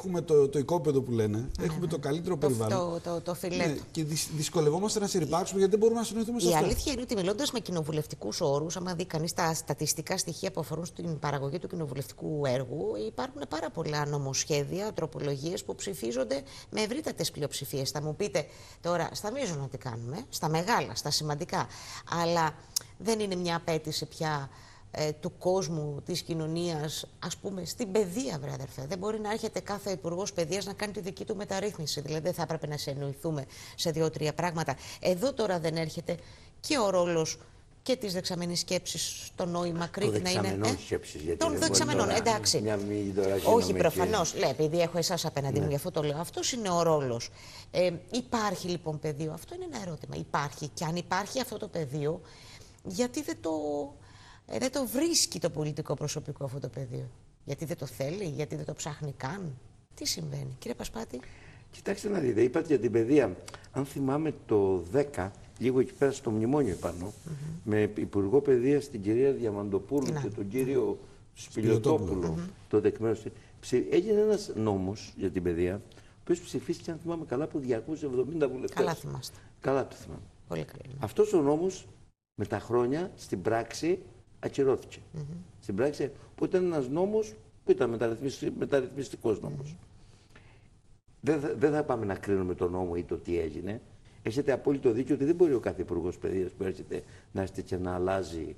έχουμε το οικόπεδο που λένε, έχουμε το καλύτερο περιβάλλον. Το φιλέτο. Ναι, και δυσκολευόμαστε να συνυπάρξουμε γιατί δεν μπορούμε να συνοηθούμε σε Η αυτό. αλήθεια είναι ότι μιλώντας με κοινοβουλευτικούς όρους, άμα δει κανείς τα στατιστικά στοιχεία που αφορούν στην παραγωγή του κοινοβουλευτικού έργου, υπάρχουν πάρα πολλά νομοσχέδια, τροπολογίες που ψηφίζονται με ευρύτατες πλειοψηφίες. Θα μου πείτε τώρα, στα μείζωνα τι κάνουμε, στα μεγάλα, στα σημαντικά. Αλλά δεν είναι μια απέτηση πια του κόσμου, της κοινωνίας, ας πούμε, στην παιδεία, βρε αδερφέ. Δεν μπορεί να έρχεται κάθε υπουργός παιδείας να κάνει τη δική του μεταρρύθμιση. Δηλαδή, δεν θα έπρεπε να συνεννοηθούμε σε 2-3 πράγματα. Εδώ τώρα δεν έρχεται και ο ρόλος και της δεξαμενής σκέψης στο νόημα Κρήτη να είναι. Των δεξαμενών, εντάξει. Όχι, προφανώς. Λέει, επειδή έχω εσάς απέναντί μου, γι' αυτό το λέω. Αυτός είναι ο ρόλος. Υπάρχει λοιπόν πεδίο. Αυτό είναι ένα ερώτημα. Υπάρχει. Και αν υπάρχει αυτό το πεδίο, γιατί δεν το βρίσκει το πολιτικό προσωπικό αυτό το πεδίο? Γιατί δεν το θέλει, γιατί δεν το ψάχνει καν? Τι συμβαίνει, κύριε Πασπάτη? Κοιτάξτε να δείτε, είπατε για την παιδεία. Αν θυμάμαι το 10, λίγο εκεί πέρα στο μνημόνιο πάνω, με υπουργό παιδείας την κυρία Διαμαντοπούλου και τον κύριο Σπηλιοτόπουλο, το δεκμένο, έγινε ένας νόμος για την παιδεία, ο οποίος ψηφίστηκε, αν θυμάμαι καλά, από 270 βουλευτές. Καλά θυμάστε. Καλά το θυμάμαι. Πολύ καλά. Αυτός ο νόμος με τα χρόνια στην πράξη ακυρώθηκε. Στην πράξη, που ήταν ένας νόμος που ήταν μεταρρυθμιστικός νόμος. Δεν θα πάμε να κρίνουμε τον νόμο ή το τι έγινε. Έχετε απόλυτο δίκιο ότι δεν μπορεί ο κάθε υπουργός παιδείας που έρχεται να έρχεται και να αλλάζει,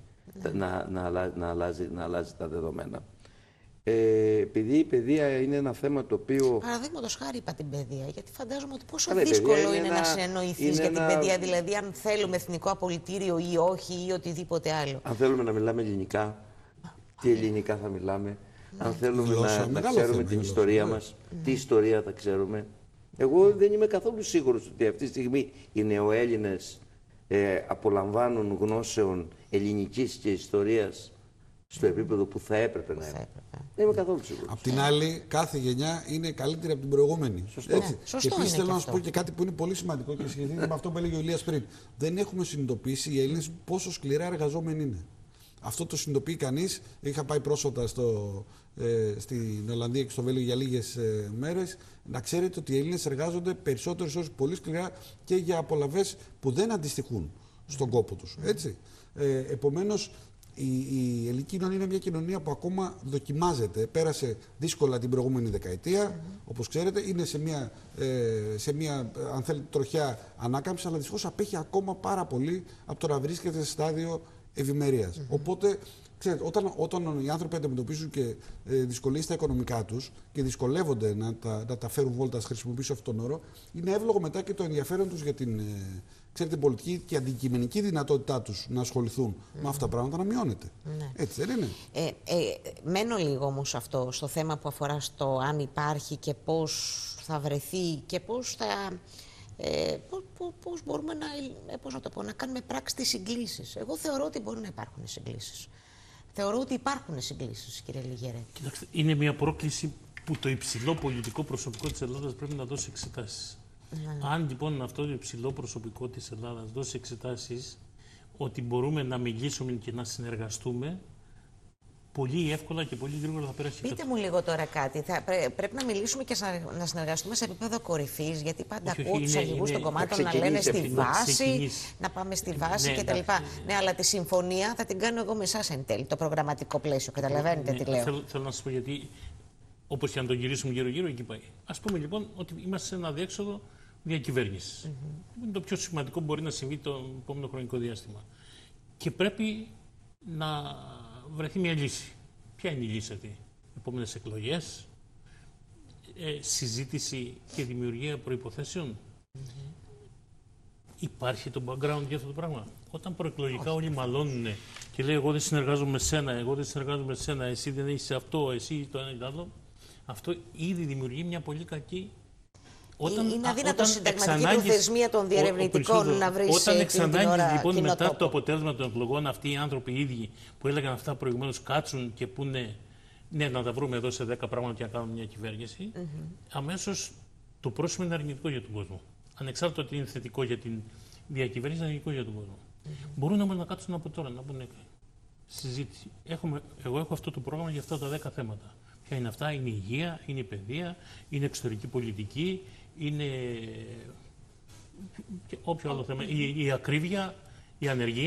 να αλλάζει τα δεδομένα. Επειδή η παιδεία είναι ένα θέμα το οποίο. Παραδείγματος χάρη είπα την παιδεία, γιατί φαντάζομαι ότι πόσο δύσκολο είναι να συνεννοηθείς για την παιδεία, δηλαδή αν θέλουμε εθνικό απολυτήριο ή όχι ή οτιδήποτε άλλο. Αν θέλουμε να μιλάμε ελληνικά, τι ελληνικά θα μιλάμε. Αν θέλουμε να ξέρουμε την ιστορία μας, τι ιστορία θα ξέρουμε. Εγώ δεν είμαι καθόλου σίγουρος ότι αυτή τη στιγμή οι νεοέλληνες απολαμβάνουν γνώσεων ελληνικής και ιστορίας στο επίπεδο που θα έπρεπε να είναι. Δεν είμαι καθόλου σίγουρος. Απ' την άλλη, κάθε γενιά είναι καλύτερη από την προηγούμενη. Σωστό. Έτσι. Σωστό. Και επίσης θέλω να αυτό. σου πω και κάτι που είναι πολύ σημαντικό και σχετίζεται με αυτό που έλεγε ο Ηλίας πριν. Δεν έχουμε συνειδητοποιήσει οι Έλληνες πόσο σκληρά εργαζόμενοι είναι. Αυτό το συνειδητοποιεί κανείς. Είχα πάει πρόσφατα στην Ολλανδία και στο Βέλγιο για λίγες μέρες. Να ξέρετε ότι οι Έλληνες εργάζονται περισσότερες ώρες πολύ σκληρά και για απολαβές που δεν αντιστοιχούν στον κόπο τους. Έτσι. Επομένως, η ελληνική κοινωνία είναι μια κοινωνία που ακόμα δοκιμάζεται. Πέρασε δύσκολα την προηγούμενη δεκαετία, όπως ξέρετε. Είναι σε μια αν θέλετε, τροχιά ανάκαμψη, αλλά δυστυχώς απέχει ακόμα πάρα πολύ από το να βρίσκεται σε στάδιο ευημερίας. Οπότε, ξέρετε, όταν οι άνθρωποι αντιμετωπίζουν και δυσκολίες στα οικονομικά τους και δυσκολεύονται να τα φέρουν βόλτα, να χρησιμοποιήσουν αυτόν τον όρο, είναι εύλογο μετά και το ενδιαφέρον τους για την πολιτική και αντικειμενική δυνατότητά τους να ασχοληθούν με αυτά τα πράγματα να μειώνεται. Έτσι δεν είναι? Μένω λίγο όμως αυτό στο θέμα που αφορά στο αν υπάρχει και πώς θα βρεθεί και πώς θα. Πώς μπορούμε να κάνουμε πράξη τις συγκλήσεις. Εγώ θεωρώ ότι μπορεί να υπάρχουν συγκλήσεις. Θεωρώ ότι υπάρχουν συγκλήσεις, κύριε Λιγερέ. Κοιτάξτε, είναι μια πρόκληση που το υψηλό πολιτικό προσωπικό της Ελλάδας πρέπει να δώσει εξετάσεις. Αν λοιπόν αυτό το υψηλό προσωπικό της Ελλάδας δώσει εξετάσεις ότι μπορούμε να μιλήσουμε και να συνεργαστούμε, πολύ εύκολα και πολύ γρήγορα θα περάσει. Πείτε μου λίγο τώρα κάτι. Πρέπει να μιλήσουμε και να συνεργαστούμε σε επίπεδο κορυφής, γιατί πάντα ακούω τους αρχηγούς των κομμάτων να λένε στη βάση, να πάμε στη βάση κτλ. Ναι, αλλά τη συμφωνία θα την κάνω εγώ με εσάς εν τέλει, το προγραμματικό πλαίσιο. Καταλαβαίνετε τι λέω? Θέλω να σας πω γιατί, όπως και αν το γυρίσουμε γύρω-γύρω, εκεί πάει. Ας πούμε λοιπόν ότι είμαστε σε ένα διέξοδο διακυβέρνησης. Είναι το πιο σημαντικό που μπορεί να συμβεί το επόμενο χρονικό διάστημα. Και πρέπει να βρεθεί μια λύση. Ποια είναι η λύση αυτή? Επόμενες εκλογές, συζήτηση και δημιουργία προϋποθέσεων. Υπάρχει το background για αυτό το πράγμα? Όταν προεκλογικά όλοι μαλώνουν και λέει εγώ δεν συνεργάζομαι με σένα, εγώ δεν συνεργάζομαι με σένα, εσύ δεν έχεις αυτό, εσύ το ένα ή το άλλο, αυτό ήδη δημιουργεί μια πολύ κακή. Είναι αδύνατο συνταγματική προθεσμία των διερευνητικών να βρει. Όταν εξανάγκης λοιπόν μετά το αποτέλεσμα των εκλογών αυτοί οι άνθρωποι οι ίδιοι που έλεγαν αυτά προηγουμένως κάτσουν και πούνε ναι, να τα βρούμε εδώ σε 10 πράγματα και να κάνουμε μια κυβέρνηση, αμέσως το πρόσημο είναι αρνητικό για τον κόσμο. Ανεξάρτητα ότι είναι θετικό για την διακυβέρνηση, είναι αρνητικό για τον κόσμο. Μπορούν όμως να κάτσουν από τώρα να πούνε συζήτηση. Εγώ έχω αυτό το πρόγραμμα για αυτά τα 10 θέματα. Ποια είναι αυτά? Είναι η υγεία, είναι η παιδεία, είναι εξωτερική πολιτική, είναι όποιο άλλο θέμα. Η ακρίβεια, η ανεργία.